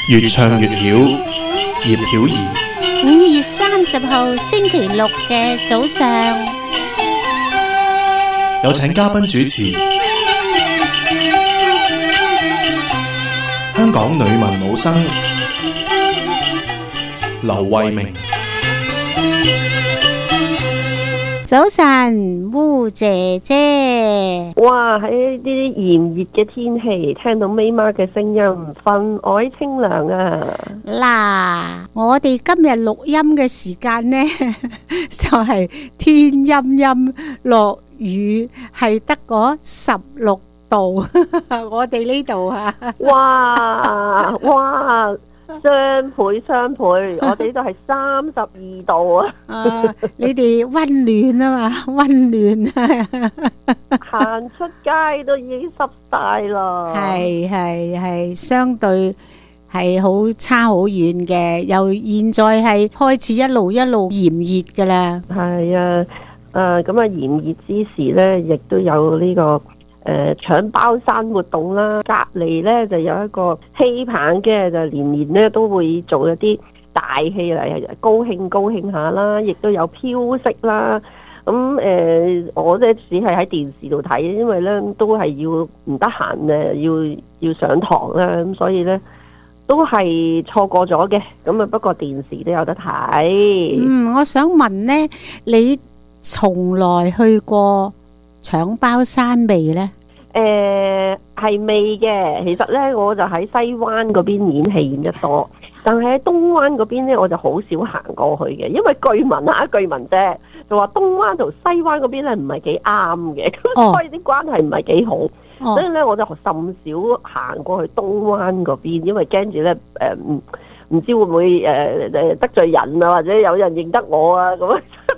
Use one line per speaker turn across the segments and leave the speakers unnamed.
越唱越曉，葉曉儀。
5月30號星期六嘅早上，
有請嘉賓主持，香港女文武生劉慧明。
早晨，烏姐姐。
哇！喺呢啲炎熱嘅天氣，聽到咪媽嘅聲音，分外清涼啊！
嗱，我哋今日錄音嘅時間呢，就係天陰陰落雨，係得嗰16度。我哋呢度啊，
哇！雙倍，我哋呢度係32度啊！
你哋溫暖啊嘛，溫暖啊！
行出街都已經濕晒啦。
係，相對係好差好遠嘅，由現在係開始一路炎熱噶啦。
係啊，咁啊炎熱之時呢，亦都有呢個搶包山活動啦，隔離呢就有一個戲棚嘅，就年呢都會做一啲大戲嚟高興下啦，亦都有飄色啦。咁我呢只係喺電視度睇，因為呢都係要唔得閒嘅，要上堂啦，咁所以呢都係錯過咗嘅。咁啊不過電視都有得睇。
我想問呢，你從來去過搶包山未呢？
係未嘅。其實呢，我就喺西灣嗰邊演戲演得多，但係喺東灣嗰邊呢，我就好少行過去嘅，因為據聞啫，就話東灣同西灣嗰邊呢唔係幾啱嘅，所以啲關係唔係幾好，所以呢，我就甚少行過去東灣嗰邊，因為驚住呢唔知會唔會得罪人啊，或者有人認得我啊咁。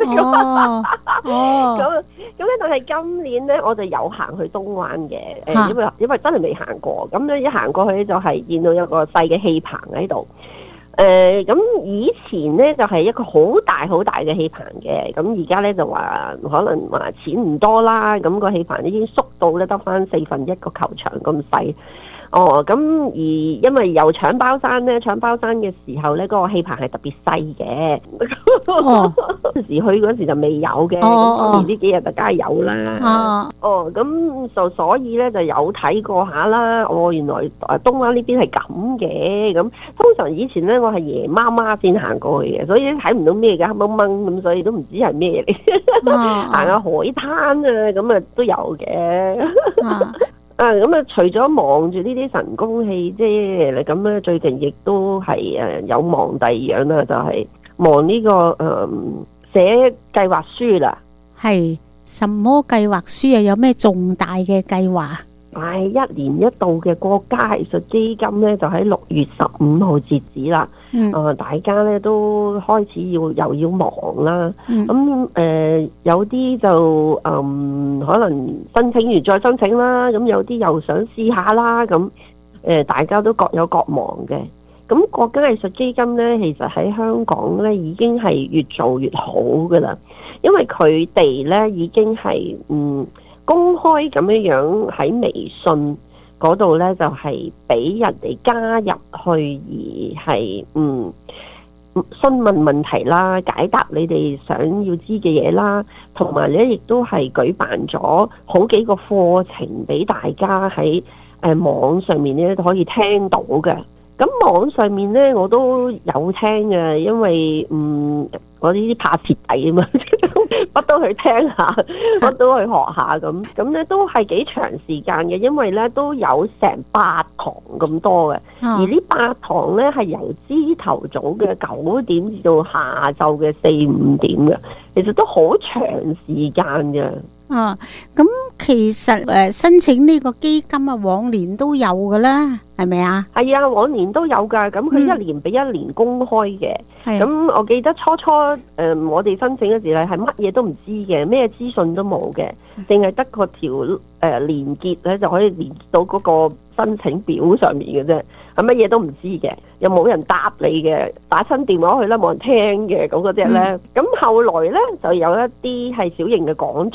咁但係今年咧，我就有行去東灣嘅，因為真係未行過。咁咧一行過去就係見到有個細嘅戲棚喺度。咁以前咧就係一個好大嘅戲棚嘅，咁而家咧就話可能話錢唔多啦，咁個戲棚已經縮到咧得返1/4個球場咁細。咁而因為有搶包山嘅時候咧，嗰個戲棚係特別細嘅。嗰時去嗰時就未有嘅，咁當然呢幾日就梗係有啦。咁所以咧就有睇過下啦。原來東灣呢邊係咁嘅。咁通常以前咧我係夜媽媽先行過去嘅，所以睇唔到咩嘅，黑掹掹咁，所以都唔知係咩嚟。行下海灘啊，咁啊都有嘅。咁啊，除咗忙住呢啲神功戲啫，咁咧最近亦都係有忙第二樣啦，就係忙呢個寫計劃書啦。係
什麼計劃書啊？有咩重大嘅計劃？
係1年1度嘅國家藝術基金咧，就喺6月15號截止啦。大家咧都開始又要忙啦。有啲就可能申請完再申請啦，咁有啲又想試下啦。咁大家都各有各忙嘅。咁國家藝術基金咧，其實喺香港咧已經係越做越好噶啦，因為佢哋咧已經係公開咁樣喺微信嗰度咧，就係俾人哋加入去，而係詢問問題啦，解答你哋想要知嘅嘢啦，同埋咧亦都係舉辦咗好幾個課程俾大家喺網上面咧都可以聽到嘅。咁網上面咧我都有聽嘅，因為我呢啲怕蝕底啊嘛，乜都去聽下，乜都去學下咁咧都係幾長時間嘅，因為咧都有成8堂咁多嘅，而呢8堂咧係由朝頭早嘅9點至到下晝嘅4-5點嘅，其實都好長時間嘅。
咁其實申請呢個基金啊，往年都有噶啦，係咪啊？
係啊，往年都有噶，咁佢1年比1年公開嘅。咁我記得初我哋申請嘅時咧係乜嘢都唔知嘅，咩資訊都冇嘅，淨係得個條連結咧就可以連結到嗰個申請表上面嘅啫，係乜嘢都唔知嘅，又冇人答你嘅，打親電話去啦冇人聽嘅咁嗰隻咧。咁後來咧就有一啲係小型嘅講座。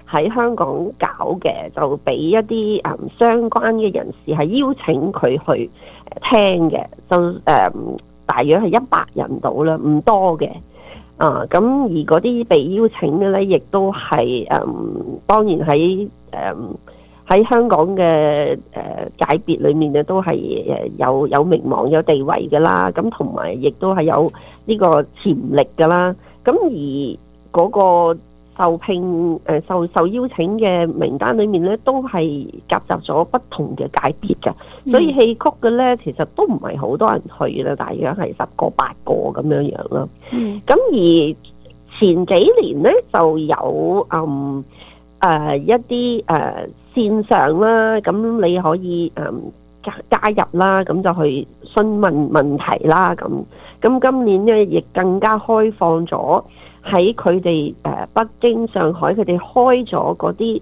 喺香港搞嘅，就俾一啲相關嘅人士係邀請佢去聽嘅，就大約係100人到啦，唔多嘅。咁而嗰啲被邀請嘅咧，亦都係當然喺香港嘅界別裏面咧，都係有名望有地位㗎啦。咁同埋亦都係有呢個潛力㗎啦。咁而嗰個受邀請嘅名單裏面咧，都係夾雜咗不同嘅界別嘅。所以戲曲嘅咧，其實都唔係好多人去啦，大約係10個8個咁樣樣啦。咁而前幾年咧就有一啲線上啦，咁你可以加入啦，咁就去詢問問題啦。咁今年咧亦更加開放咗，喺佢哋北京、上海佢哋開咗嗰啲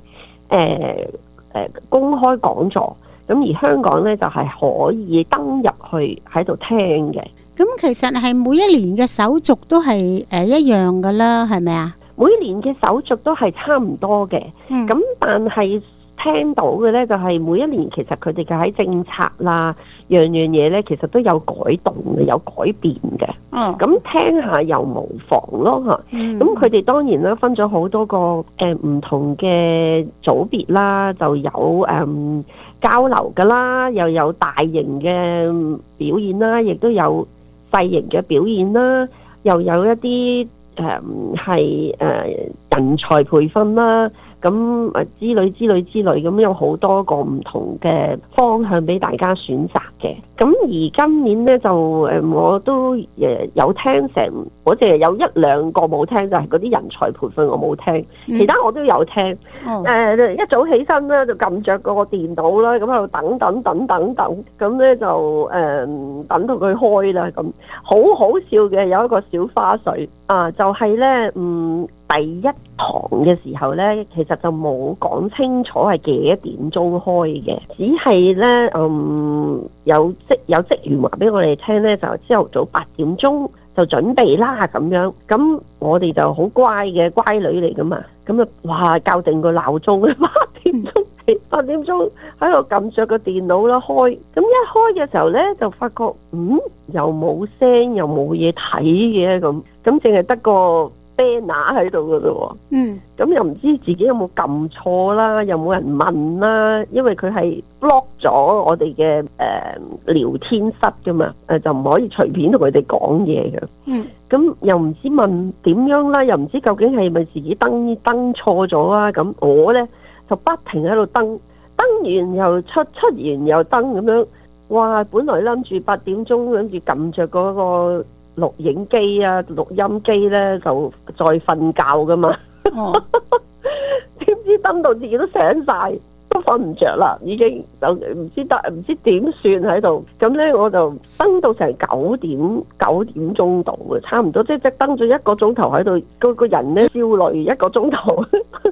公開講座，咁而香港咧就係可以登入去喺度聽嘅。
咁其實係每一年嘅手續都係一樣噶啦，係咪啊？
每年嘅手續都係差唔多嘅，咁但係聽到嘅咧就係每一年其實佢哋嘅喺政策啦，樣嘢咧其實都有改動嘅，有改變嘅。咁聽下又無妨咯嚇。咁佢哋當然啦，分咗好多個唔同嘅組別啦，就有交流噶啦，又有大型嘅表演啦，亦都有細型嘅表演啦，又有一啲係人才培訓啦，咁之類咁，有好多個唔同嘅方向俾大家選擇嘅。咁而今年呢，就我都有聽成，我淨係有1、2個冇聽，就係嗰啲人才培訓我冇聽，其他我都有聽。一早起身咧就撳着個電腦啦，咁喺度等，咁咧就等到佢開啦。咁好好笑嘅，有一個小花絮就係咧第一堂嘅時候咧，其實就冇講清楚係幾點鐘開嘅，只係咧有職員話俾我哋聽咧，就朝頭早8點鐘就準備啦咁樣。咁我哋就好乖嘅乖女嚟噶嘛，咁啊哇校定個鬧鐘8點鐘喺度撳着個電腦啦開。咁一開嘅時候咧，就發覺又冇聲又冇嘢睇嘅，咁淨係得個banner 喺度噶咯喎，咁又唔知自己有冇撳錯啦，又冇人問啦，因為佢係 block 咗我哋嘅聊天室噶嘛，就唔可以隨便同佢哋講嘢嘅。咁又唔知問點樣啦，又唔知究竟係咪自己登錯咗啊？咁我咧就不停喺度登完又出完又登咁樣，哇！本來諗住8點鐘諗住撳着嗰個錄影機啊、錄音機咧就再瞓覺噶嘛，點知登到自己都醒晒，都瞓唔着啦，已經就唔知點算喺度。咁咧我就登到成9點鐘度嘅，差唔多即登咗1個鐘頭喺度，個人咧焦慮1個鐘頭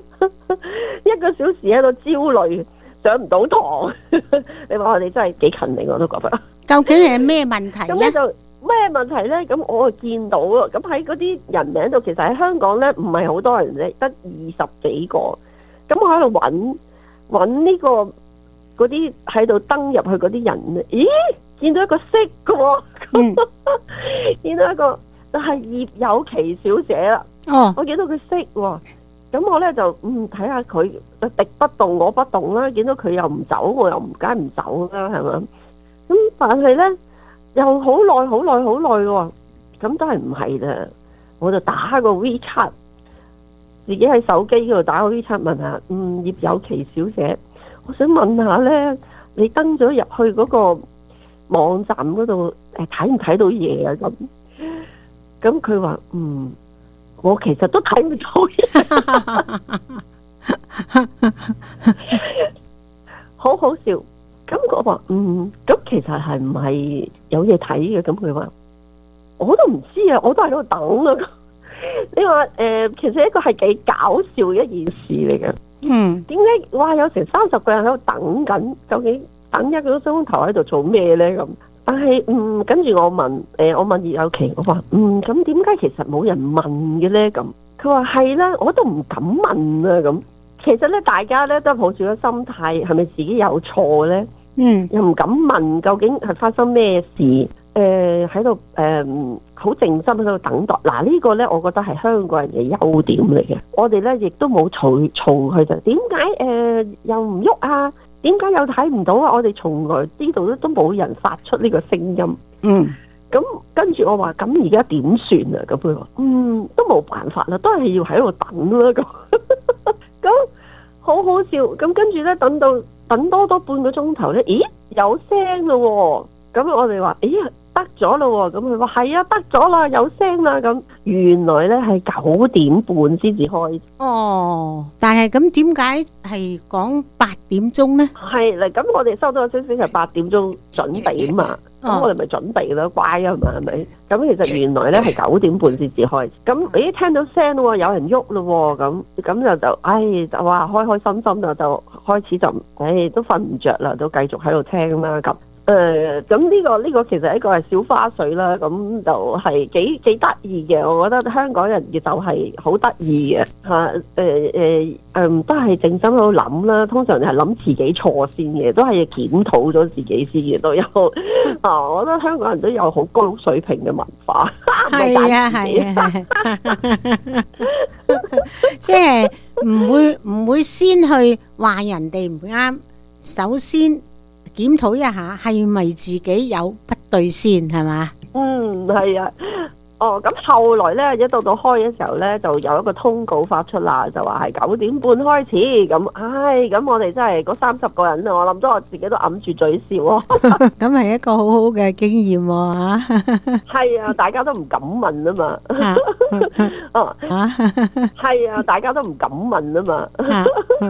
，1個小時喺度焦慮，上唔到堂。你話我哋真係幾勤力，我都覺得。究竟係咩問題咧？咩問題呢？咁我就見到咯，咁喺嗰啲人名度，其實喺香港呢，唔係好多人啫，得20幾個。咁我喺度揾呢個嗰啲喺度登入去嗰啲人咧，咦？見到一個識嘅喎，見到一個就係葉有琪小姐啦。我見到佢識喎，咁我呢就睇下佢敵不動我不動啦。見到佢又唔走，我又梗係唔走啦，係咪？咁但係呢。又好耐喎，咁都係唔係啦？我就打個 WeChat，自己喺手機嗰度打個 WeChat 問下，葉有琪小姐，我想問下呢，你登咗入去嗰個網站嗰度，睇唔睇到嘢啊？咁佢話，我其實都睇唔到嘢，好好笑。咁我話咁其實係唔係有嘢睇嘅？咁佢話我都唔知啊，我都喺度等啊。你話其實一個係幾搞笑嘅一件事嚟嘅。點解哇有成30個人喺度等緊？究竟等1個鐘頭喺度做咩咧？咁但係跟住我問葉有琪，我話咁點解其實冇人問嘅咧？咁佢話係啦，我都唔敢問啊。咁其實咧，大家咧都抱住個心態，係咪自己有錯咧？又唔敢問究竟係發生咩事？喺度好靜心喺度等待。嗱，呢個咧，我覺得係香港人嘅優點嚟嘅。我哋咧亦都冇嘈佢就點解又唔喐啊？點解又睇唔到啊？我哋從來知道都冇人發出呢個聲音。咁跟住我話咁而家點算啊？咁佢話都冇辦法啦，都係要喺度等啦。咁好好笑。咁跟住咧等多半個鐘頭咧，咦有聲咯喎！咁我哋話咦得咗咯喎！咁佢話係啊，得咗啦，有聲啦。咁原來咧係9點半先至開。
但係咁點解係講8點鐘咧？
係啦，咁我哋收到個消息係8點鐘準備啊嘛。咁我哋咪準備啦，乖啊嘛，係咪？咁其實原來咧係9點半先至開。咁咦聽到聲咯，有人喐咯喎，咁就哇開心心就開始就都瞓唔着啦，都繼續喺度聽啦咁。咁呢個其實一個係小花絮啦，咁就係幾得意嘅。我覺得香港人嘅就係好得意嘅嚇，都係靜心喺度諗啦。通常係諗自己錯先嘅，都係檢討咗自己先嘅都有。我覺得香港人都有好高水平嘅文化。
係啊，即係唔會先去話人哋唔啱，首先檢討一下係咪自己有不對先，係嘛？
係啊。咁後來咧，一到開嘅時候咧，就有一個通告發出啦，就話係9點半開始。咁我哋真係嗰30個人啊，我諗到我自己都揞住嘴笑咯。
咁係一個好好嘅經驗喎嚇。
係啊，大家都唔敢問啊嘛。係啊，大家都唔敢問啊嘛。